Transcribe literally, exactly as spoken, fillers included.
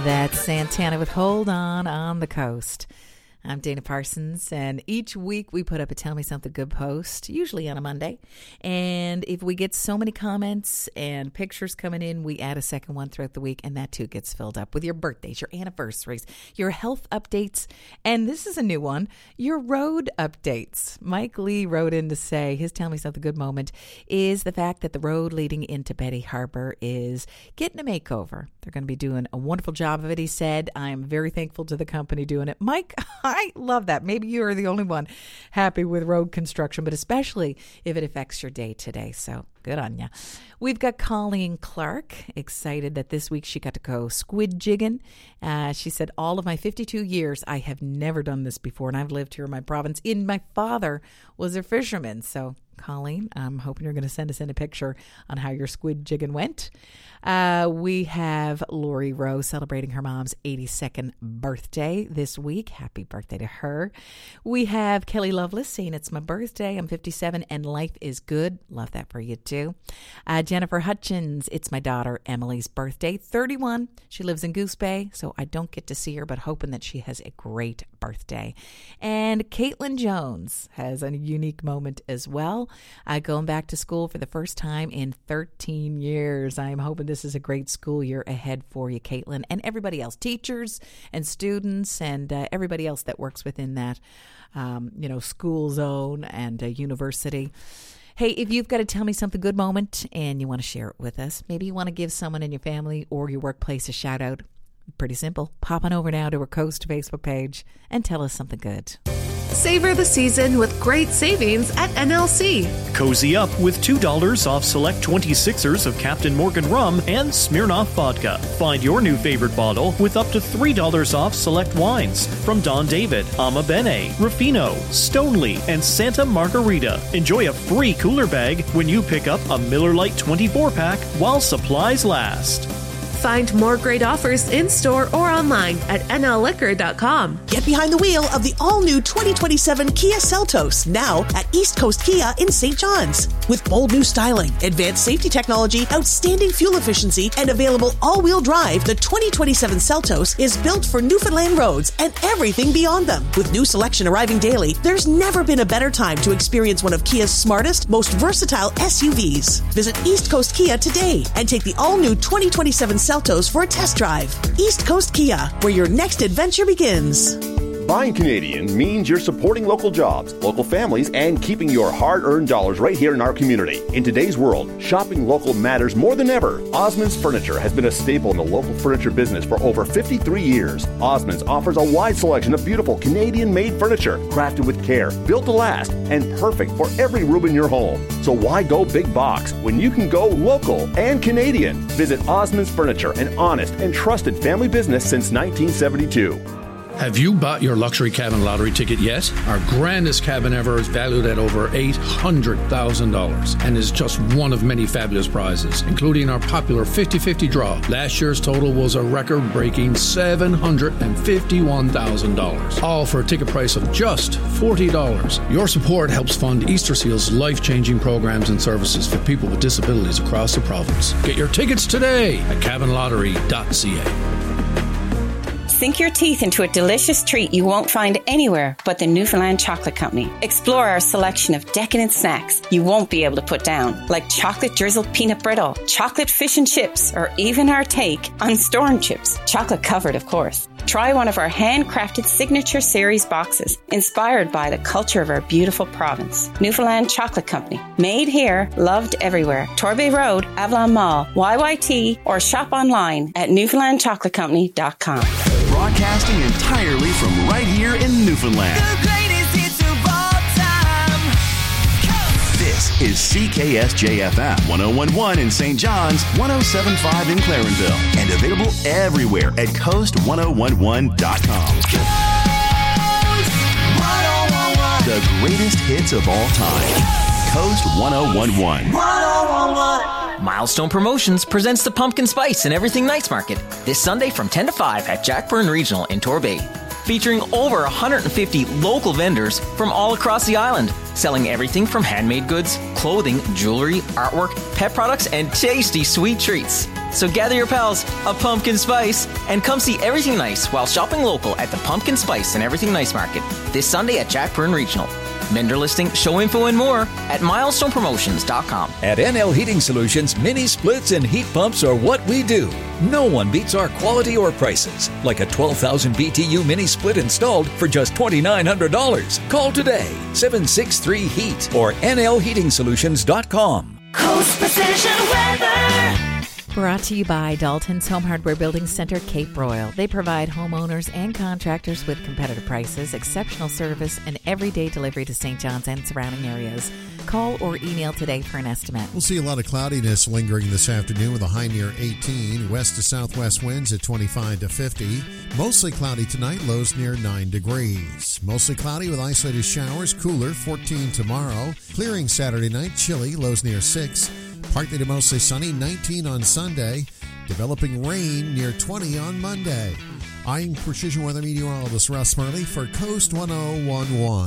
That's Santana with Hold On on the Coast. I'm Dana Parsons, and each week we put up a Tell Me Something Good post, usually on a Monday. And if we get so many comments and pictures coming in, we add a second one throughout the week, and that too gets filled up with your birthdays, your anniversaries, your health updates, and this is a new one, your road updates. Mike Lee wrote in to say his Tell Me Something Good moment is the fact that the road leading into Betty Harbor is getting a makeover. They're going to be doing a wonderful job of it, he said. I am very thankful to the company doing it. Mike, I love that. Maybe you're the only one happy with road construction, but especially if it affects your day today. So good on you. We've got Colleen Clark, excited that this week she got to go squid jigging. Uh, she said, all of my fifty-two years, I have never done this before, and I've lived here in my province. And my father was a fisherman. So, Colleen, I'm hoping you're going to send us in a picture on how your squid jigging went. Uh, we have Lori Rowe celebrating her mom's eighty-second birthday this week. Happy birthday to her. We have Kelly Lovelace saying, it's my birthday. I'm fifty-seven and life is good. Love that for you too. Uh, Jennifer Hutchins, it's my daughter Emily's birthday, thirty-one. She lives in Goose Bay, so I don't get to see her, but hoping that she has a great birthday. And Caitlin Jones has a unique moment as well. Uh, going back to school for the first time in thirteen years. I'm hoping this is a great school year ahead for you, Caitlin, and everybody else, teachers and students and uh, everybody else that works within that, um, you know, school zone and uh, university. Hey, if you've got to tell me something good moment and you want to share it with us, maybe you want to give someone in your family or your workplace a shout out, pretty simple. Pop on over now to our Coast Facebook page and tell us something good. Savor the season with great savings at N L C. Cozy up with two dollars off select twenty-sixers of Captain Morgan rum and Smirnoff vodka. Find your new favorite bottle with up to three dollars off select wines from Don David, Ama Bene, Ruffino, Stoneleigh, and Santa Margarita. Enjoy a free cooler bag when you pick up a Miller Lite twenty-four pack while supplies last. Find more great offers in-store or online at N L liquor dot com. Get behind the wheel of the all-new twenty twenty-seven Kia Seltos, now at East Coast Kia in Saint John's. With bold new styling, advanced safety technology, outstanding fuel efficiency, and available all-wheel drive, the twenty twenty-seven Seltos is built for Newfoundland roads and everything beyond them. With new selection arriving daily, there's never been a better time to experience one of Kia's smartest, most versatile S U Vs. Visit East Coast Kia today and take the all-new twenty twenty-seven Seltos for a test drive. East Coast Kia, where your next adventure begins. Buying Canadian means you're supporting local jobs, local families, and keeping your hard-earned dollars right here in our community. In today's world, shopping local matters more than ever. Osmond's Furniture has been a staple in the local furniture business for over fifty-three years. Osmond's offers a wide selection of beautiful Canadian-made furniture, crafted with care, built to last, and perfect for every room in your home. So why go big box when you can go local and Canadian? Visit Osmond's Furniture, an honest and trusted family business since nineteen seventy-two. Have you bought your luxury cabin lottery ticket yet? Our grandest cabin ever is valued at over eight hundred thousand dollars and is just one of many fabulous prizes, including our popular fifty-fifty draw. Last year's total was a record-breaking seven hundred fifty-one thousand dollars, all for a ticket price of just forty dollars. Your support helps fund Easter Seal's life-changing programs and services for people with disabilities across the province. Get your tickets today at cabin lottery dot c a. Sink your teeth into a delicious treat you won't find anywhere but the Newfoundland Chocolate Company. Explore our selection of decadent snacks you won't be able to put down, like chocolate drizzled peanut brittle, chocolate fish and chips, or even our take on storm chips, chocolate covered, of course. Try one of our handcrafted signature series boxes, inspired by the culture of our beautiful province. Newfoundland Chocolate Company. Made here, loved everywhere. Torbay Road, Avalon Mall, Y Y T, or shop online at newfoundland chocolate company dot com. Broadcasting entirely from right here in Newfoundland. The greatest hits of all time. Coast. This is C K S J F M one oh one point one in Saint John's, one oh seven point five in Clarenville, and available everywhere at coast ten eleven dot com. Coast ten eleven. The greatest hits of all time. Coast ten eleven. ten eleven. Milestone Promotions presents the Pumpkin Spice and Everything Nights Market this Sunday from ten to five at Jack Byrne Regional in Torbay. Featuring over one hundred fifty local vendors from all across the island, selling everything from handmade goods, clothing, jewelry, artwork, pet products, and tasty sweet treats. So gather your pals, a pumpkin spice, and come see Everything Nice while shopping local at the Pumpkin Spice and Everything Nice Market this Sunday at Jackburn Regional. Vendor listing, show info, and more at milestone promotions dot com. At N L Heating Solutions, mini splits and heat pumps are what we do. No one beats our quality or prices, like a twelve thousand B T U mini split installed for just two thousand nine hundred dollars. Call today, seven six three heat or N L heating solutions dot com. Coast Precision Weather. Brought to you by Dalton's Home Hardware Building Center, Cape Royal. They provide homeowners and contractors with competitive prices, exceptional service, and everyday delivery to Saint John's and surrounding areas. Call or email today for an estimate. We'll see a lot of cloudiness lingering this afternoon with a high near eighteen. West to southwest winds at twenty-five to fifty. Mostly cloudy tonight, lows near nine degrees. Mostly cloudy with isolated showers, cooler, fourteen tomorrow. Clearing Saturday night, chilly, lows near six. Partly to mostly sunny, nineteen on Sunday. Developing rain near twenty on Monday. I'm Precision Weather Meteorologist Russ Murley for Coast one oh one point one.